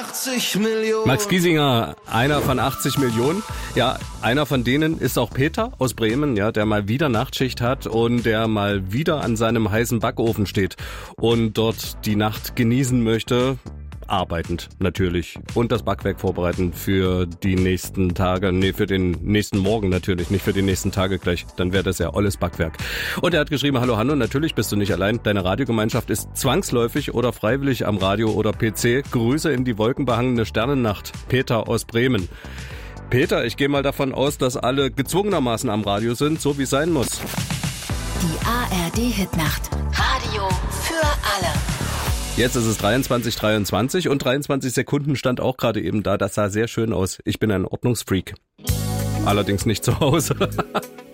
80 Millionen. Max Giesinger, einer von 80 Millionen. Ja, einer von denen ist auch Peter aus Bremen, ja, der mal wieder Nachtschicht hat und der mal wieder an seinem heißen Backofen steht und dort die Nacht genießen möchte. Arbeitend natürlich und das Backwerk vorbereiten für die nächsten Tage, für den nächsten Morgen natürlich, nicht für die nächsten Tage gleich, dann wäre das ja olles Backwerk. Und er hat geschrieben, hallo Hanno, natürlich bist du nicht allein, deine Radiogemeinschaft ist zwangsläufig oder freiwillig am Radio oder PC. Grüße in die wolkenbehangene Sternennacht, Peter aus Bremen. Peter, ich gehe mal davon aus, dass alle gezwungenermaßen am Radio sind, so wie es sein muss. Die ARD-Hitnacht. Radio für alle. Jetzt ist es 23:23 und 23 Sekunden stand auch gerade eben da. Das sah sehr schön aus. Ich bin ein Ordnungsfreak. Allerdings nicht zu Hause.